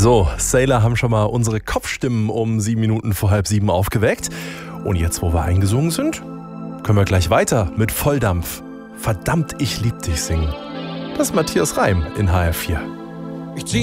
So, Sailor haben schon mal unsere Kopfstimmen um 7 Minuten vor 6:30 aufgeweckt. Und jetzt, wo wir eingesungen sind, können wir gleich weiter mit Volldampf Verdammt, ich lieb dich singen. Das ist Matthias Reim in HR4. Ich zieh